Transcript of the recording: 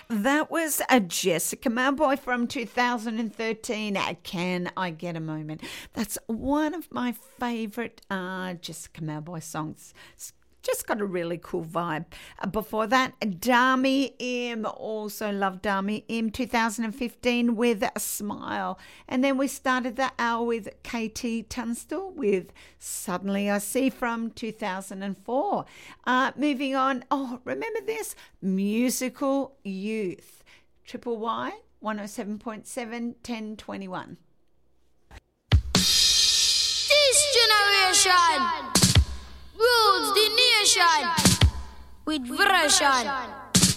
That was a Jessica Mauboy from 2013. Can I Get a Moment? That's one of my favourite Jessica Mauboy songs. It's just got a really cool vibe. Before that, Dami M. Also love Dami M. 2015 with a Smile. And then we started the hour with KT Tunstall with Suddenly I See from 2004. Moving on, remember this? Musical Youth. Triple Y, 107.7, 1021. This generation rules the nation with version.